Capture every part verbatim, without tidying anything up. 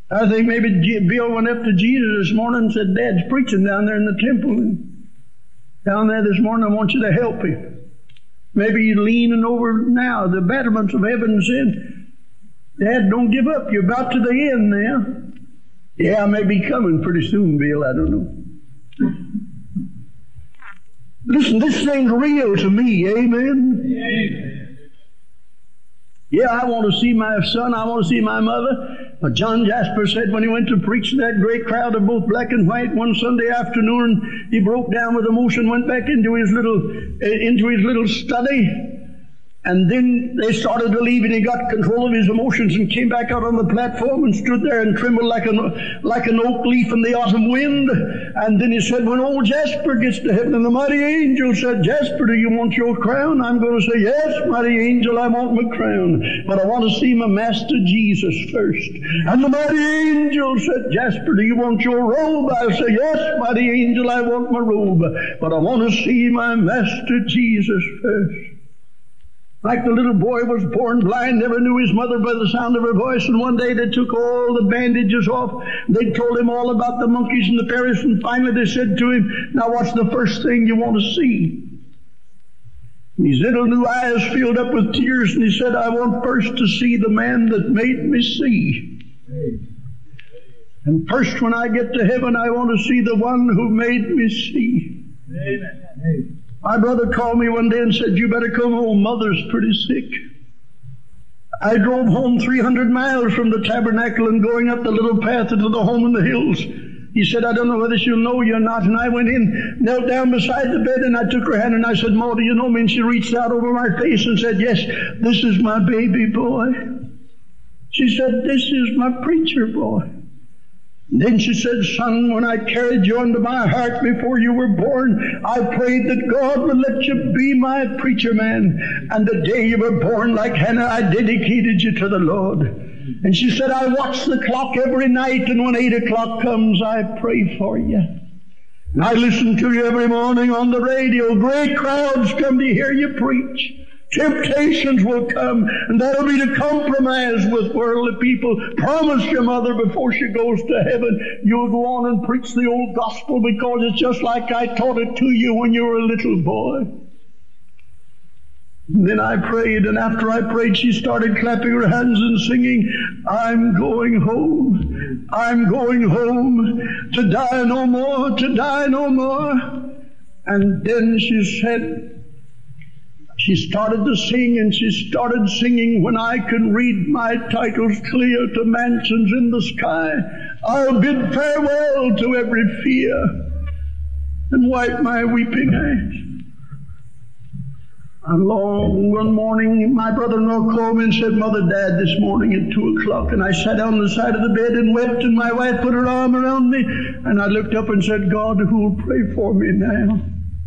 I think maybe G- Bill went up to Jesus this morning and said, Dad's preaching down there in the temple. And down there this morning, I want you to help him. Maybe he's leaning over now, the battlements of heaven, and saying, Dad, don't give up. You're about to the end now. Yeah, I may be coming pretty soon, Bill. I don't know. Listen, this thing's real to me. Amen? Amen. Yeah, I want to see my son. I want to see my mother. But John Jasper said when he went to preach to that great crowd of both black and white one Sunday afternoon, he broke down with emotion, went back into his little uh, into his little study, and then they started to leave, and he got control of his emotions and came back out on the platform and stood there and trembled like an like an oak leaf in the autumn wind. And then he said, when old Jasper gets to heaven, and the mighty angel said, Jasper, do you want your crown? I'm going to say, yes, mighty angel, I want my crown, but I want to see my master Jesus first. And the mighty angel said, Jasper, do you want your robe? I'll say, yes, mighty angel, I want my robe, but I want to see my master Jesus first. Like the little boy was born blind, never knew his mother by the sound of her voice, and one day they took all the bandages off. They told him all about the monkeys and the fairies, and finally they said to him, now what's the first thing you want to see? And his little new eyes filled up with tears, and he said, I want first to see the man that made me see. And first when I get to heaven, I want to see the one who made me see. Amen. My brother called me one day and said, you better come home, mother's pretty sick. I drove home three hundred miles from the tabernacle and going up the little path into the home in the hills. He said, I don't know whether she'll know you or not. And I went in, knelt down beside the bed, and I took her hand and I said, Ma, do you know me? And she reached out over my face and said, yes, this is my baby boy. She said, this is my preacher boy. Then she said, son, when I carried you under my heart before you were born, I prayed that God would let you be my preacher man. And the day you were born, like Hannah, I dedicated you to the Lord. And she said, I watch the clock every night, and when eight o'clock comes, I pray for you. And I listen to you every morning on the radio. Great crowds come to hear you preach. Temptations will come, and that'll be to compromise with worldly people. Promise your mother before she goes to heaven, you'll go on and preach the old gospel, because it's just like I taught it to you when you were a little boy. And then I prayed, and after I prayed, she started clapping her hands and singing, I'm going home, I'm going home, to die no more, to die no more. And then she said, she started to sing, and she started singing, when I can read my titles clear to mansions in the sky, I'll bid farewell to every fear and wipe my weeping eyes. And long one morning, my brother-in-law called me and said, Mother died this morning at two o'clock. And I sat on the side of the bed and wept, and my wife put her arm around me, and I looked up and said, God, who'll pray for me now?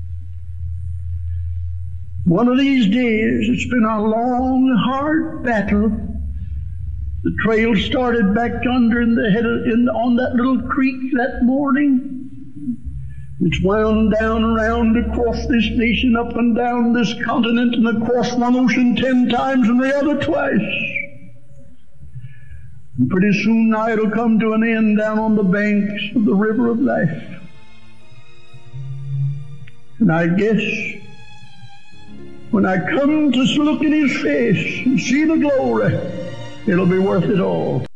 One of these days, it's been a long, hard battle. The trail started back under in the head of, in, on that little creek that morning. It's wound down around across this nation, up and down this continent, and across one ocean ten times and the other twice. And pretty soon now it'll come to an end down on the banks of the river of life. And I guess when I come to look in his face and see the glory, it'll be worth it all.